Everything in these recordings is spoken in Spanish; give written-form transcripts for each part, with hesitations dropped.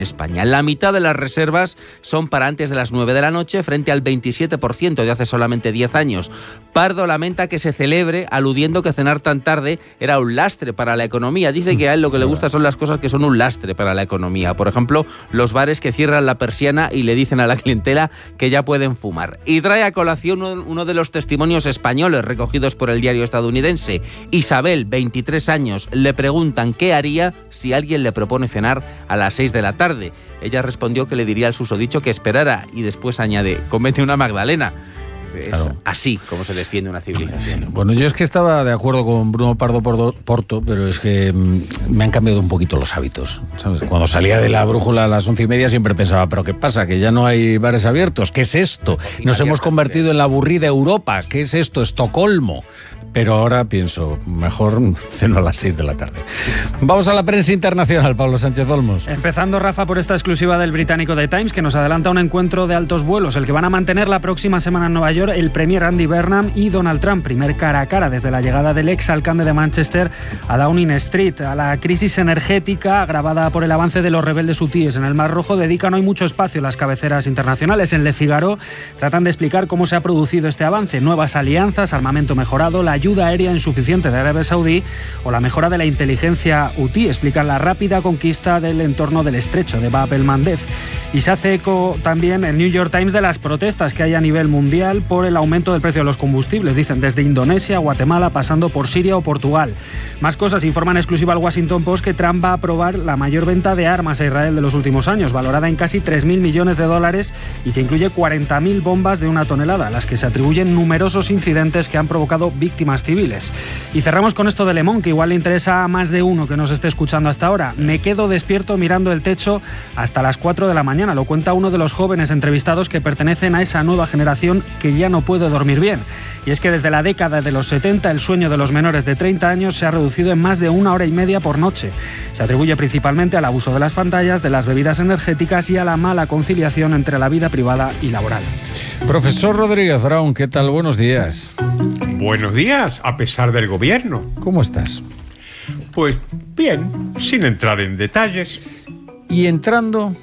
España. La mitad de las reservas son para antes de las 9 de la noche, frente al 27% de hace solamente 10 años. Pardo lamenta que se celebre, aludiendo que cenar tan tarde era un lastre para la economía. Dice que a él lo que le gusta son las cosas que son un lastre para la economía. Por ejemplo, los bares que cierran la persiana y le dicen a la clientela que ya pueden fumar. Y trae a colación uno de los testimonios españoles recogidos por el diario estadounidense. Isabel, 23 años, le preguntan qué haría si alguien le propone cenar a las 6 de la tarde. Ella respondió que le diría al susodicho que esperara y después añade, cómete una magdalena. Es así como se defiende una civilización. Bueno, yo es que estaba de acuerdo con Bruno Pardo Porto, pero es que me han cambiado un poquito los hábitos, ¿sabes? Cuando salía de la brújula a las 11:30 siempre pensaba, ¿pero qué pasa? ¿Que ya no hay bares abiertos? ¿Qué es esto? Nos hemos convertido en la aburrida Europa. ¿Qué es esto? Estocolmo. Pero ahora pienso, mejor ceno a las 6 de la tarde. Vamos a la prensa internacional, Pablo Sánchez Olmos. Empezando, Rafa, por esta exclusiva del británico The Times, que nos adelanta un encuentro de altos vuelos, el que van a mantener la próxima semana en Nueva York el premier Andy Burnham y Donald Trump, primer cara a cara desde la llegada del ex alcalde de Manchester a Downing Street. A la crisis energética agravada por el avance de los rebeldes hutíes en el Mar Rojo dedican hoy mucho espacio las cabeceras internacionales. En Le Figaro tratan de explicar cómo se ha producido este avance, nuevas alianzas, armamento mejorado, la ayuda aérea insuficiente de Arabia Saudí o la mejora de la inteligencia hutí. Explican la rápida conquista del entorno del estrecho de Bab el-Mandeb. Y se hace eco también el New York Times de las protestas que hay a nivel mundial por el aumento del precio de los combustibles. Dicen desde Indonesia, Guatemala, pasando por Siria o Portugal. Más cosas. Informa en exclusiva al Washington Post que Trump va a aprobar la mayor venta de armas a Israel de los últimos años, valorada en casi 3.000 millones de dólares y que incluye 40.000 bombas de 1 tonelada, a las que se atribuyen numerosos incidentes que han provocado víctimas civiles. Y cerramos con esto de Le Monde, que igual le interesa a más de uno que nos esté escuchando hasta ahora. Me quedo despierto mirando el techo hasta las 4 de la mañana. Lo cuenta uno de los jóvenes entrevistados que pertenecen a esa nueva generación que ya no puede dormir bien. Y es que desde la década de los 70 el sueño de los menores de 30 años se ha reducido en más de 1 hora y media por noche. Se atribuye principalmente al abuso de las pantallas, de las bebidas energéticas y a la mala conciliación entre la vida privada y laboral. Profesor Rodríguez Brown, ¿qué tal? Buenos días. Buenos días, a pesar del gobierno. ¿Cómo estás? Pues bien, sin entrar en detalles. ¿Y entrando?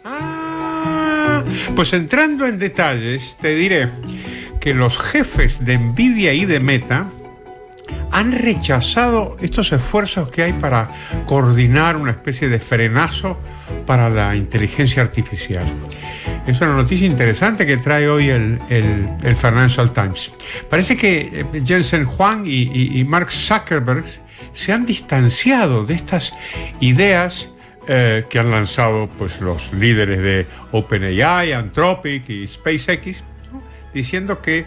Pues entrando en detalles, te diré que los jefes de Nvidia y de Meta han rechazado estos esfuerzos que hay para coordinar una especie de frenazo para la inteligencia artificial. Es una noticia interesante que trae hoy el Financial Times. Parece que Jensen Huang y Mark Zuckerberg se han distanciado de estas ideas que han lanzado pues, los líderes de OpenAI, Anthropic y SpaceX, ¿no? Diciendo que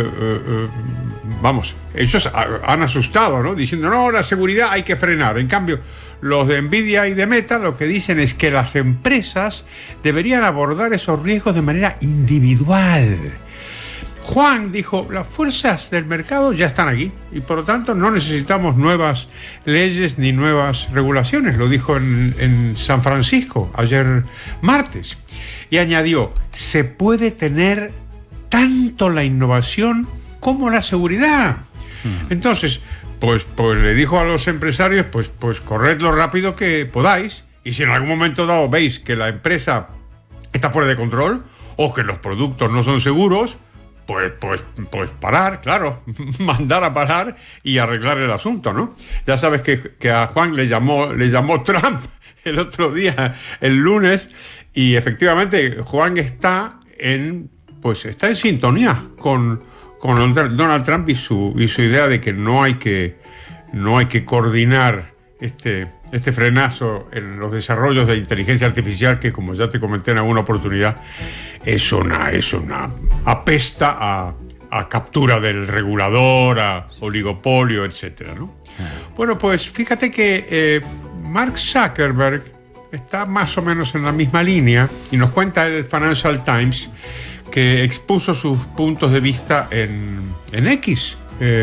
ellos han asustado, ¿no? Diciendo, no, la seguridad hay que frenar. En cambio, los de Nvidia y de Meta lo que dicen es que las empresas deberían abordar esos riesgos de manera individual. Juan dijo, las fuerzas del mercado ya están aquí y por lo tanto no necesitamos nuevas leyes ni nuevas regulaciones. Lo dijo en San Francisco ayer martes. Y añadió, se puede tener tanto la innovación como la seguridad. Entonces, pues le dijo a los empresarios, pues corred lo rápido que podáis y si en algún momento dado veis que la empresa está fuera de control o que los productos no son seguros, pues parar, claro, mandar a parar y arreglar el asunto, ¿no? Ya sabes que a Juan le llamó Trump el otro día, el lunes, y efectivamente Juan está en sintonía con Donald Trump y su idea de que no hay que coordinar este frenazo en los desarrollos de inteligencia artificial que, como ya te comenté en alguna oportunidad, es una apesta a captura del regulador, a oligopolio, etcétera, ¿no? Bueno, pues fíjate que Mark Zuckerberg está más o menos en la misma línea y nos cuenta el Financial Times que expuso sus puntos de vista en X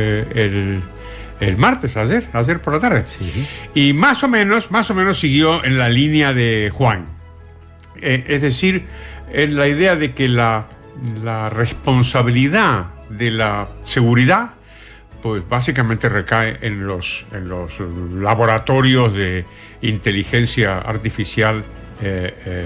el martes, ayer por la tarde. Sí. Y más o menos siguió en la línea de Juan. Es decir, en la idea de que la responsabilidad de la seguridad, pues básicamente recae en los laboratorios de inteligencia artificial